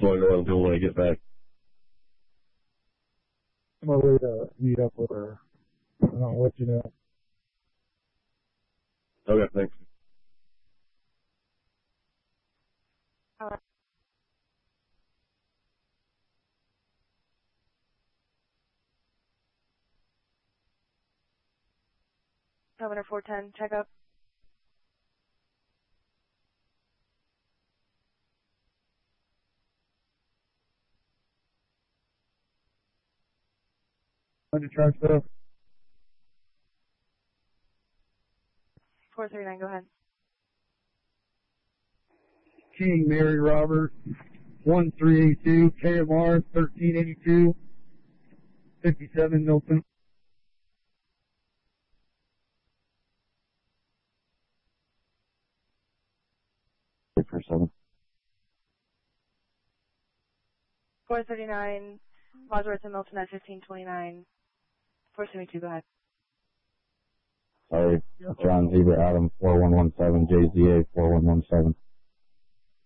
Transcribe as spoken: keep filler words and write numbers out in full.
going to until when I get back. I'm on my way to meet up with her. And I'll let you know. Okay, thanks. All right. Governor four ten, check up. Under charge stuff. four thirty-nine, go ahead. King Mary Robert, one three eight two, K M R thirteen eighty-two, fifty-seven Milton. Six or seven. four thirty-nine, Wadsworth and Milton at fifteen twenty-nine. four seventy-two, go ahead. Sorry, John Zebra Adam four one one seven, J Z A four one one seven.